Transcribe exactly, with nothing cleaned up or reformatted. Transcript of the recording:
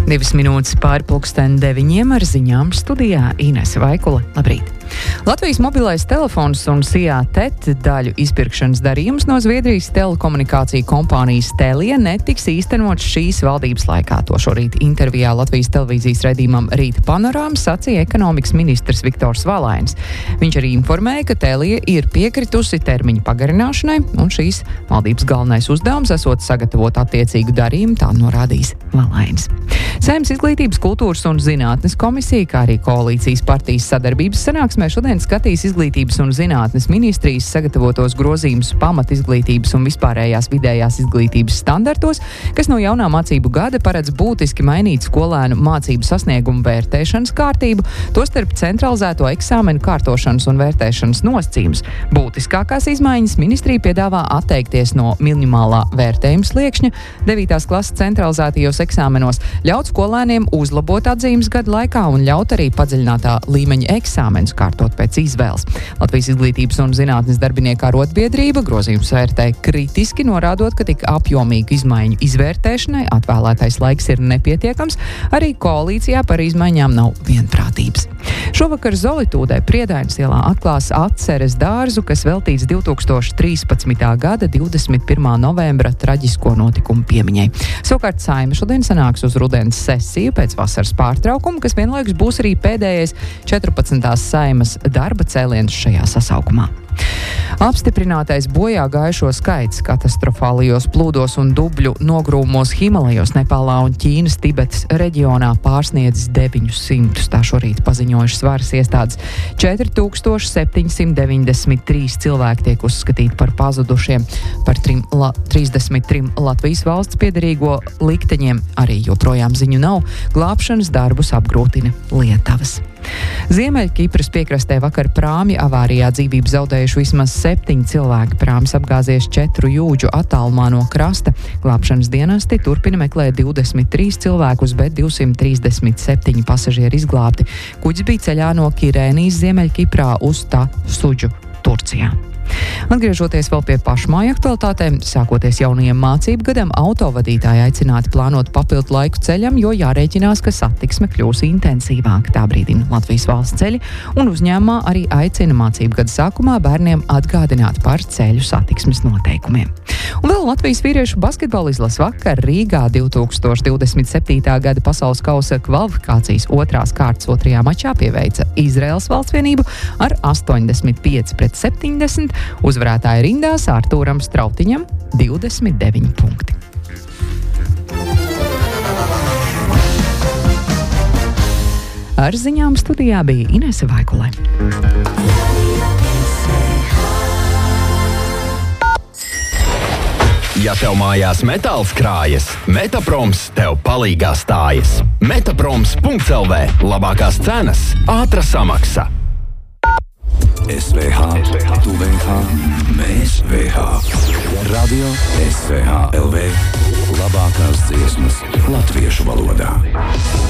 Divas minūtes pāri pulksten deviņiem ar ziņām studijā Inese Vaikule. Labrīt! Latvijas mobilais telefons un Sijā Tet daļu izpirkšanas darījums no Zviedrijas telekomunikāciju kompānijas Telia netiks īstenots šīs valdības laikā. To šorīt intervijā Latvijas televīzijas raidījumam Rīta panorāma sacīja ekonomikas ministrs Viktors Valains. Viņš arī informēja, ka Telia ir piekritusi termiņu pagarināšanai, un šīs valdības galvenais uzdevums esot sagatavot attiecīgu darījumu, tā norādījis Valains. Saeimas izglītības, kultūras un zinātnes komisija, kā arī koalīcijas partijas sadarbības sanāksmē šodien skatīs izglītības un zinātnes ministrijas sagatavotos grozījumus pamat izglītības un vispārējās vidējās izglītības standartos, kas no jaunā mācību gada paredz būtiski mainīt skolēnu mācību sasniegumu vērtēšanas kārtību, tostarp centralizēto eksāmenu kārtošanas un vērtēšanas nosacījumus. Būtiskākās izmaiņas ministrija piedāvā atteikties no minimālā vērtējuma sliekšņa devītās klases centralizētajos eksāmenos, ļaut skolēniem uzlabot atzīmes gadu laikā un ļaut arī padziļinātā līmeņa eksāmenus kārtot pēc izvēles. Latvijas izglītības un zinātnes darbinieku arotbiedrība grozījums vērtē kritiski, norādot, ka tik apjomīgu izmaiņu izvērtēšanai atvēlētais laiks ir nepietiekams, arī koalīcijā par izmaiņām nav vienprātības. Šovakar Zolitūdē Priedainas ielā atklās atceres dārzu, kas veltīts divi tūkstoši trīspadsmitā gada divdesmit pirmā novembra traģisko notikumu piemiņai. Savukārt Saeima šodien sanāks uz rudens sesiju pēc vasaras pārtraukuma, kas vienlaikus būs arī pēdējais četrpadsmitās Saeimas darba cēliens šajā sasaukumā. Apstiprinātais bojā gājušo skaits katastrofālajos plūdos un dubļu nogrūmos Himalajos, Nepālā un Ķīnas Tibetas reģionā pārsniedzis deviņus simtus. Tā šorīt paziņojušas varas iestādes. četri tūkstoši septiņsimt deviņdesmit trīs cilvēki tiek uzskatīti par pazudušiem. Par trim, la, trīsdesmit trim Latvijas valsts piederīgo likteņiem arī joprojām ziņu nav. Glābšanas darbus apgrūtina Lietavas. Ziemeļkipras piekrastē vakar prāmja avārijā dzīvību zaudējuši vismaz septiņi cilvēki. Prāms apgāzies četru jūdžu attālumā no krasta. Glābšanas dienesti turpina meklēt divdesmit trīs cilvēkus, bet divsimt trīsdesmit septiņi pasažieri izglābti. Kuģis bija ceļā no Kirēnijas Ziemeļkiprā uz Tasuģu, Turcijā. Atgriežoties vēl pie pašmāju aktualitātēm, sākoties jaunajiem mācību gadam, autovadītāji aicināti plānot papildu laiku ceļam, jo jārēķinās, ka satiksme kļūs intensīvāka. Tā brīdina Latvijas valsts ceļi, un uzņēmumā arī aicina mācību gada sākumā bērniem atgādināt par ceļu satiksmes noteikumiem. Un vēl Latvijas vīriešu basketbola izlase vakar Rīgā divi tūkstoši divdesmit septītā gada pasaules kausa kvalifikācijas otrās kārtas otrajā mačā pieveica Izraēlas valstsvienību ar astoņdesmit pieci pret septiņdesmit. Uzvarētāja rindās Artūram Strautiņam divdesmit deviņi punkti. Ar ziņām studijā bija Inese Vaikule. Ja tev mājās metāls krājas, Metaproms tev palīgā stājas. Metaproms punkts el vē. Labākās cenas, ātra samaksa. es vē hā, tu vē hā, mēs vē hā. Radio es vē hā el vē. Labākās dziesmas latviešu valodā.